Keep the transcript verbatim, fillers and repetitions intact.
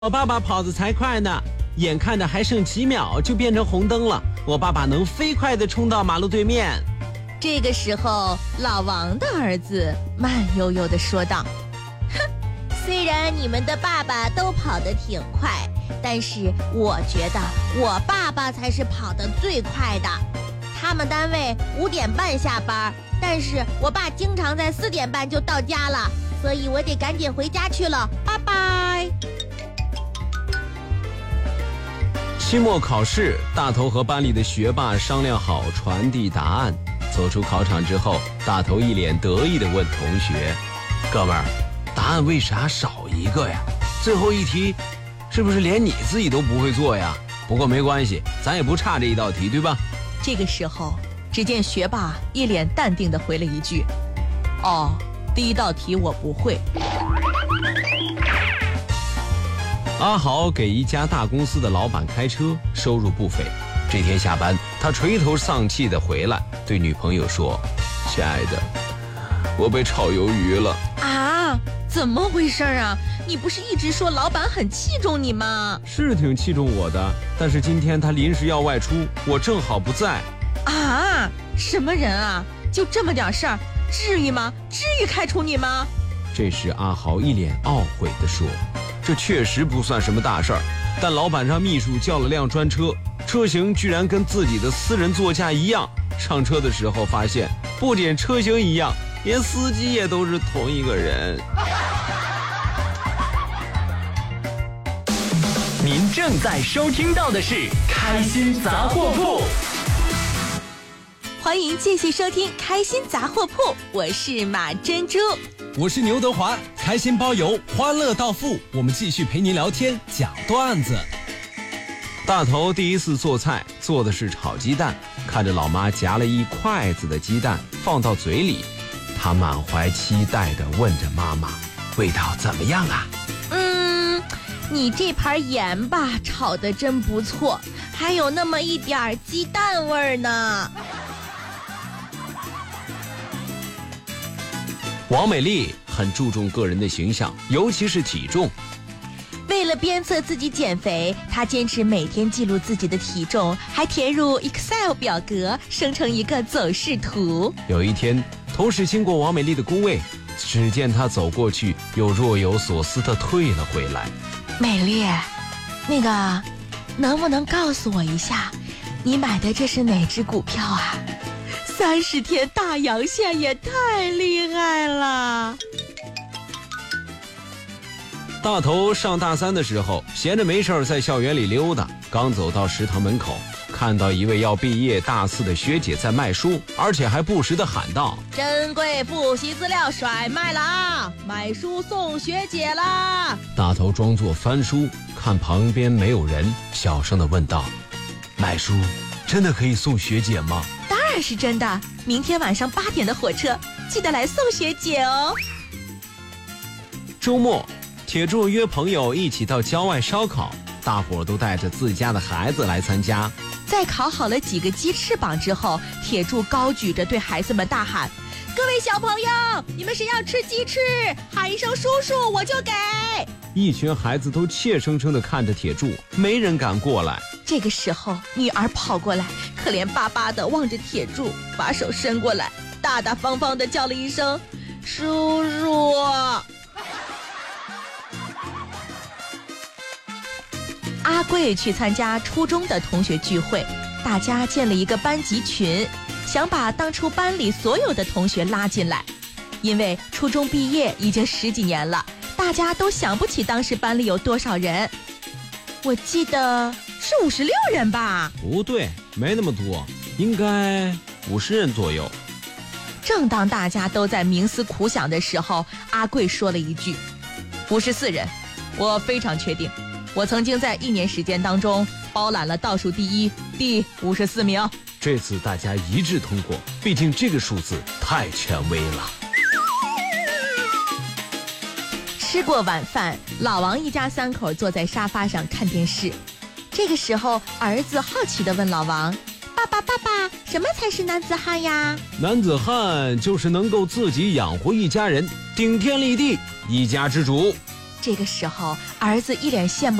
我爸爸跑得才快呢，眼看着还剩几秒就变成红灯了，我爸爸能飞快地冲到马路对面。 这个时候，老王的儿子慢悠悠地说道：哼，虽然你们的爸爸都跑得挺快，但是我觉得我爸爸才是跑得最快的。他们单位五点半下班，但是我爸经常在四点半就到家了，所以我得赶紧回家去了，拜拜。 期末考试，大头和班里的学霸商量好传递答案。走出考场之后，大头一脸得意地问同学：哥们儿，答案为啥少一个呀？最后一题是不是连你自己都不会做呀？不过没关系，咱也不差这一道题，对吧？ 这个时候，只见学霸一脸淡定地回了一句：哦，第一道题我不会。 阿豪给一家大公司的老板开车，收入不菲。这天下班，他垂头丧气地回来，对女朋友说：亲爱的，我被炒鱿鱼了。 啊，怎么回事啊？你不是一直说老板很器重你吗？ 是挺器重我的，但是今天他临时要外出，我正好不在。 啊，什么人啊？就这么点事儿，至于吗？至于开除你吗？ 这时阿豪一脸懊悔地说：这确实不算什么大事儿，但老板让秘书叫了辆专车，车型居然跟自己的私人座驾一样。上车的时候发现，不仅车型一样，连司机也都是同一个人。 您正在收听到的是开心杂货铺。 欢迎继续收听开心杂货铺，我是马珍珠， 我是牛德华，开心包邮，欢乐到付，我们继续陪您聊天讲段子。 大头第一次做菜，做的是炒鸡蛋，看着老妈夹了一筷子的鸡蛋放到嘴里，他满怀期待地问着妈妈：味道怎么样啊？ 嗯，你这盘盐吧炒得真不错，还有那么一点鸡蛋味儿呢。 王美丽很注重个人的形象，尤其是体重。 为了鞭策自己减肥，她坚持每天记录自己的体重，还填入 Excel 表格，生成一个走势图。 有一天，同事经过王美丽的工位，只见她走过去，又若有所思地退了回来。 美丽，那个，能不能告诉我一下，你买的这是哪只股票啊？三十天大阳线也太厉害了。 大头上大三的时候，闲着没事儿在校园里溜达，刚走到食堂门口，看到一位要毕业大四的学姐在卖书，而且还不时地喊道： 珍贵复习资料甩卖了啊，买书送学姐啦！ 大头装作翻书，看旁边没有人，小声地问道：买书真的可以送学姐吗？ 当然是真的，明天晚上八点的火车，记得来送学姐哦。 周末，铁柱约朋友一起到郊外烧烤，大伙都带着自家的孩子来参加。 在烤好了几个鸡翅膀之后，铁柱高举着对孩子们大喊：各位小朋友，你们谁要吃鸡翅，喊一声叔叔我就给。 一群孩子都怯生生地看着铁柱，没人敢过来。 这个时候，女儿跑过来，可怜巴巴地望着铁柱，把手伸过来，大大方方地叫了一声叔叔。阿贵去参加初中的同学聚会，大家建了一个班级群，想把当初班里所有的同学拉进来。因为初中毕业已经十几年了，大家都想不起当时班里有多少人。我记得是五十六人吧？ 不对，没那么多，应该五十人左右。 正当大家都在冥思苦想的时候，阿贵说了一句：五十四人，我非常确定，我曾经在一年时间当中包揽了倒数第一，第五十四名。 这次大家一致通过，毕竟这个数字太权威了。 吃过晚饭，老王一家三口坐在沙发上看电视。这个时候，儿子好奇地问老王：爸爸爸爸，什么才是男子汉呀？ 男子汉就是能够自己养活一家人，顶天立地，一家之主。 这个时候，儿子一脸羡慕